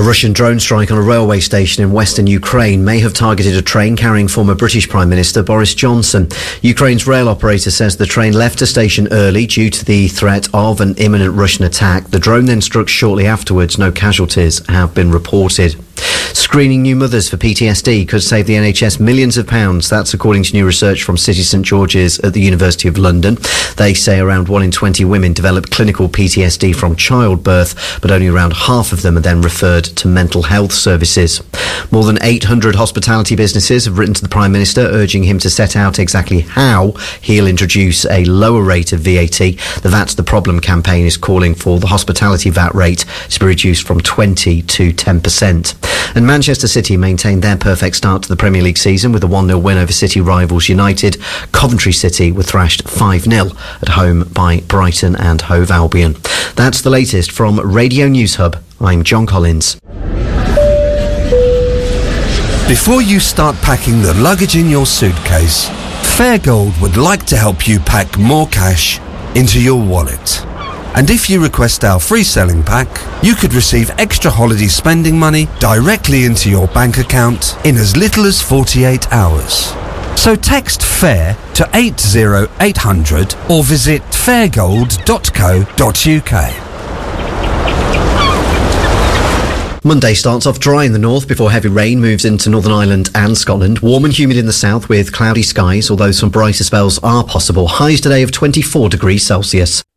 Russian drone strike on a railway station in western Ukraine may have targeted a train carrying former British Prime Minister Boris Johnson. Ukraine's rail operator says the train left a station early due to the threat of an imminent Russian attack. The drone then struck shortly afterwards. No casualties have been reported. Screening new mothers for PTSD could save the NHS millions of pounds. That's according to new research from City St George's at the University of London. They say around 1 in 20 women develop clinical PTSD from childbirth, but only around half of them are then referred to mental health services. More than 800 hospitality businesses have written to the Prime Minister urging him to set out exactly how he'll introduce a lower rate of VAT. The That's the Problem campaign is calling for the hospitality VAT rate to be reduced from 20 to 10%. And Manchester City maintained their perfect start to the Premier League season with a 1-0 win over City rivals United. Coventry City were thrashed 5-0 at home by Brighton and Hove Albion. That's the latest from Radio News Hub. I'm John Collins. Before you start packing the luggage in your suitcase, Fairgold would like to help you pack more cash into your wallet. And if you request our free selling pack, you could receive extra holiday spending money directly into your bank account in as little as 48 hours. So text FAIR to 80800 or visit fairgold.co.uk. Monday starts off dry in the north before heavy rain moves into Northern Ireland and Scotland. Warm and humid in the south with cloudy skies, although some brighter spells are possible. Highs today of 24 degrees Celsius.